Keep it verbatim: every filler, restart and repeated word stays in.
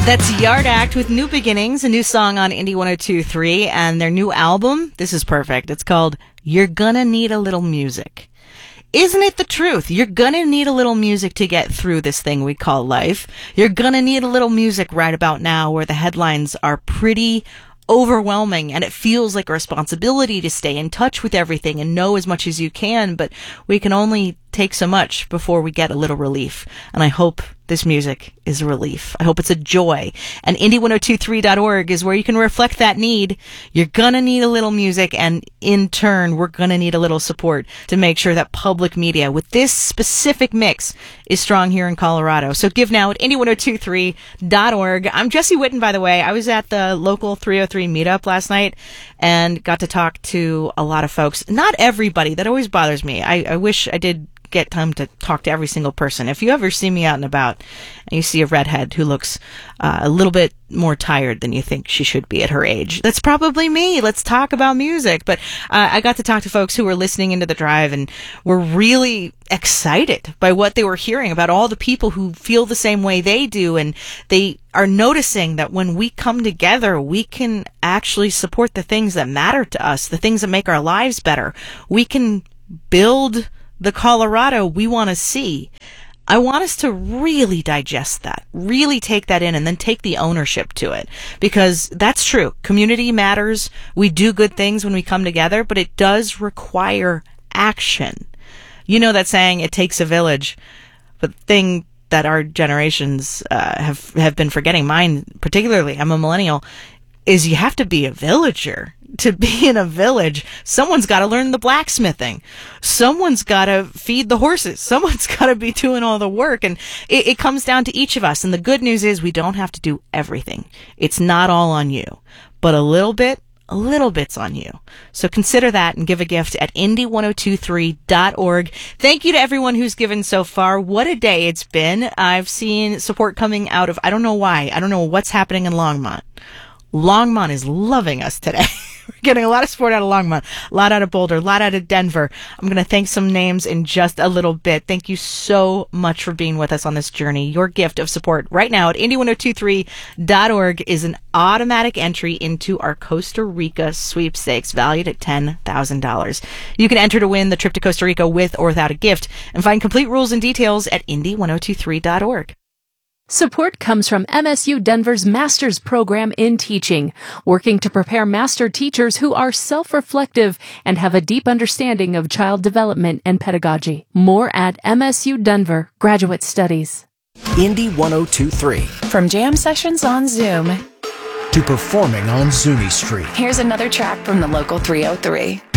That's Yard Act with New Beginnings, a new song on Indie one oh two point three, and their new album, this is perfect. It's called You're Gonna Need a Little Music. Isn't it the truth? You're gonna need a little music to get through this thing we call life. You're gonna need a little music right about now where the headlines are pretty overwhelming and it feels like a responsibility to stay in touch with everything and know as much as you can, but we can only take so much before we get a little relief. And I hope this music is a relief. I hope it's a joy. And indie one oh two three dot org is where you can reflect that need. You're gonna need a little music, and in turn, we're gonna need a little support to make sure that public media with this specific mix is strong here in Colorado. So give now at indie one oh two three dot org. I'm Jesse Witten, by the way. I was at the local three oh three meetup last night and got to talk to a lot of folks. Not everybody. That always bothers me. I, I wish I did get time to talk to every single person. If you ever see me out and about and you see a redhead who looks uh, a little bit more tired than you think she should be at her age, that's probably me. Let's talk about music. But uh, I got to talk to folks who were listening into the drive and were really excited by what they were hearing about all the people who feel the same way they do. And they are noticing that when we come together, we can actually support the things that matter to us, the things that make our lives better. We can build the Colorado we want to see. I want us to really digest that, really take that in, and then take the ownership to it. Because that's true. Community matters. We do good things when we come together, but it does require action. You know that saying, it takes a village. But the thing that our generations uh, have, have been forgetting, mine particularly, I'm a millennial, is you have to be a villager. To be in a village, someone's got to learn the blacksmithing. Someone's got to feed the horses. Someone's got to be doing all the work. And it, it comes down to each of us. And the good news is we don't have to do everything. It's not all on you. But a little bit, a little bit's on you. So consider that and give a gift at indie one oh two three dot org. Thank you to everyone who's given so far. What a day it's been. I've seen support coming out of, I don't know why. I don't know what's happening in Longmont. Longmont is loving us today. We're getting a lot of support out of Longmont, a lot out of Boulder, a lot out of Denver. I'm going to thank some names in just a little bit. Thank you so much for being with us on this journey. Your gift of support right now at indie one oh two three dot org is an automatic entry into our Costa Rica sweepstakes valued at ten thousand dollars. You can enter to win the trip to Costa Rica with or without a gift and find complete rules and details at indie one oh two three dot org. Support comes from M S U Denver's Master's Program in Teaching, working to prepare master teachers who are self-reflective and have a deep understanding of child development and pedagogy. More at M S U Denver Graduate Studies. Indie one oh two point three. From jam sessions on Zoom to performing on Zuni Street. Here's another track from the local three oh three.